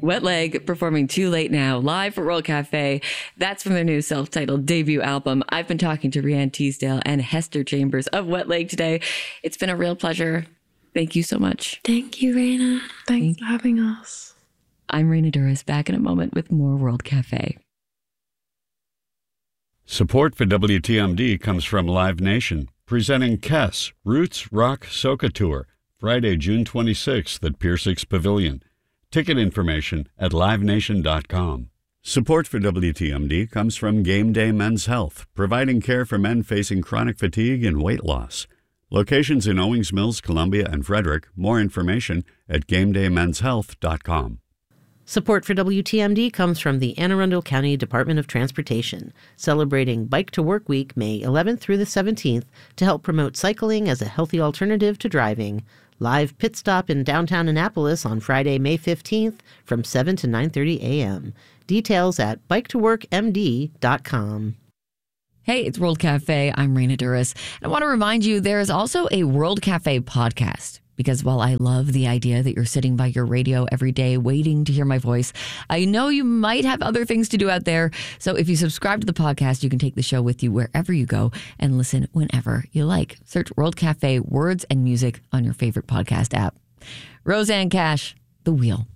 Wet Leg performing Too Late Now live for World Cafe. That's from their new self-titled debut album. I've been talking to Rianne Teasdale and Hester Chambers of Wet Leg today. It's been a real pleasure. Thank you so much. Thank you, Raina. Thanks for having us. I'm Raina Duras, back in a moment with more World Cafe. Support for WTMD comes from Live Nation, presenting Kes, Roots Rock Soca Tour, Friday, June 26th at Pier 6 Pavilion. Ticket information at livenation.com. Support for WTMD comes from Game Day Men's Health, providing care for men facing chronic fatigue and weight loss. Locations in Owings Mills, Columbia, and Frederick. More information at GameDayMen'sHealth.com. Support for WTMD comes from the Anne Arundel County Department of Transportation, celebrating Bike to Work Week May 11th through the 17th to help promote cycling as a healthy alternative to driving. Live pit stop in downtown Annapolis on Friday, May 15th from 7 to 9:30 a.m. Details at biketoworkmd.com. Hey, it's World Cafe. I'm Raina Duras. I want to remind you there is also a World Cafe podcast. Because while I love the idea that you're sitting by your radio every day waiting to hear my voice, I know you might have other things to do out there. So if you subscribe to the podcast, you can take the show with you wherever you go and listen whenever you like. Search World Cafe Words and Music on your favorite podcast app. Roseanne Cash, The Wheel.